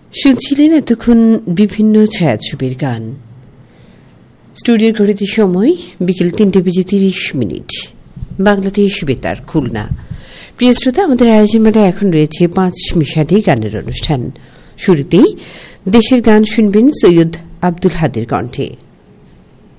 শুনছিলেন এতক্ষণ বিভিন্ন ছায়াছবির গান। স্টুডিওর ঘড়িতে সময় বিকেল 3:30 বাংলাদেশ বেতার খুলনা। প্রিয় শ্রোতা, আমাদের আয়োজন মানে এখন রয়েছে 5 মিশালি গানের অনুষ্ঠান। শুরুতেই দেশের গান শুনবেন সৈয়দ আব্দুল হাদীর কণ্ঠে।